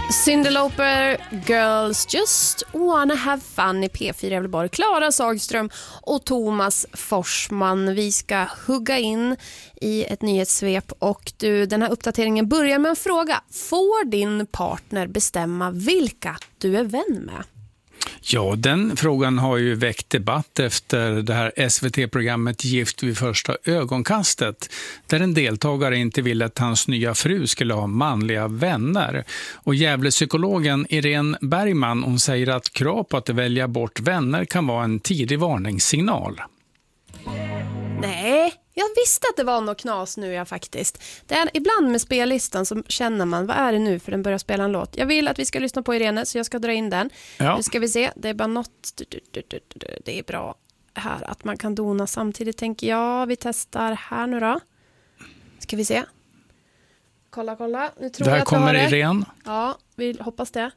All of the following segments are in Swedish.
Cyndi Lauper, Girls Just Wanna Have Fun i P4 Gävleborg. Klara Sagström och Thomas Forsman. Vi ska hugga in i ett nyhetssvep och den här uppdateringen börjar med en fråga. Får din partner bestämma vilka du är vän med? Ja, den frågan har ju väckt debatt efter det här SVT-programmet Gift vid första ögonkastet, där en deltagare inte ville att hans nya fru skulle ha manliga vänner. Och Gävlepsykologen Irene Bergman, hon säger att krav på att välja bort vänner kan vara en tidig varningssignal. Nej, jag visste att det var något knas nu faktiskt. Det är ibland med spellistan som känner man, vad är det nu för den börjar spela en låt. Jag vill att vi ska lyssna på Irene så jag ska dra in den. Ja. Nu ska vi se, det är bara något, det är bra här att man kan dona samtidigt tänker jag. Vi testar här nu då. Ska vi se. Kolla. Nu tror där jag att kommer det. Irene. Ja, vi hoppas det.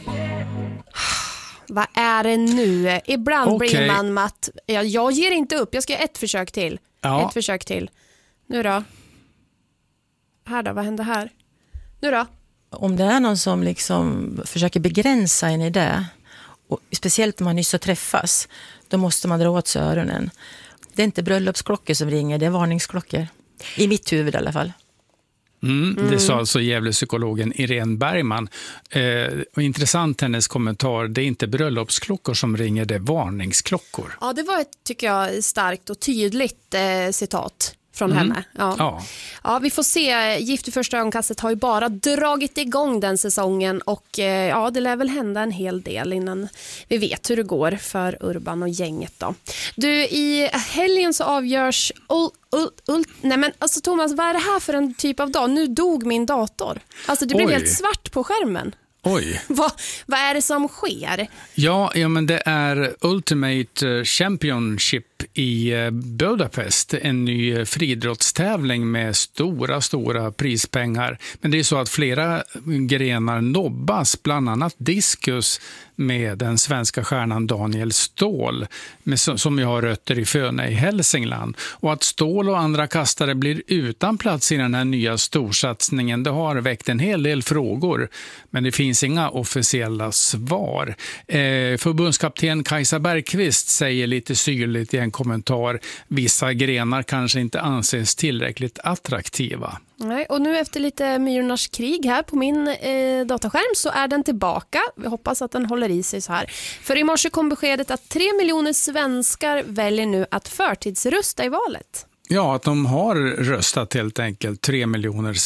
Vad är det nu? Ibland blir man matt. Jag ger inte upp. Jag ska göra ett försök till. Ja. Ett försök till. Nu då? Här då, vad händer här? Nu då? Om det är någon som liksom försöker begränsa en i det, och speciellt om man nyss har träffas, då måste man dra åt sig öronen. Det är inte bröllopsklockor som ringer, det är varningsklockor. I mitt huvud i alla fall. Det sa alltså Gävlepsykologen Irene Bergman. Och intressant hennes kommentar, det är inte bröllopsklockor som ringer, det är varningsklockor. Ja, det var ett, tycker jag, starkt och tydligt citat från henne. Ja, vi får se. Gift i första ögonkastet har ju bara dragit igång den säsongen och det lär väl hända en hel del innan vi vet hur det går för Urban och gänget då. Du, i helgen så avgörs nej men alltså Thomas, vad är det här för en typ av dag? Nu dog min dator. Alltså det blev helt svart på skärmen. Oj. Vad är det som sker? Ja, men det är Ultimate Championship i Budapest, en ny friidrottstävling med stora prispengar. Men det är så att flera grenar nobbas, bland annat diskus med den svenska stjärnan Daniel Ståhl, som ju har rötter i Fönne i Hälsingland. Och att Ståhl och andra kastare blir utan plats i den här nya storsatsningen, det har väckt en hel del frågor. Men det finns inga officiella svar. Förbundskapten Kajsa Bergqvist säger lite syrligt i en kommentar: vissa grenar kanske inte anses tillräckligt attraktiva. Nej, och nu efter lite myrornas krig här på min dataskärm så är den tillbaka. Vi hoppas att den håller i sig så här. För i morse kom beskedet att 3 miljoner svenskar väljer nu att förtidsrösta i valet. Ja, att de har röstat helt enkelt, 3 miljoner